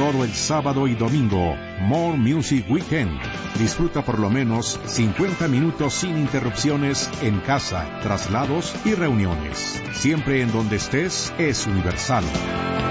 todo el sábado y domingo. More Music Weekend. Disfruta por lo menos 50 minutos sin interrupciones en casa, traslados y reuniones. Siempre en donde estés es Universal.